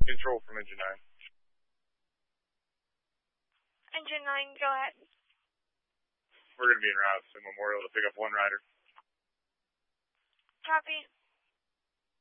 Control from Engine 9. Engine 9, go ahead. We're going to be en route to Memorial to pick up one rider. Copy.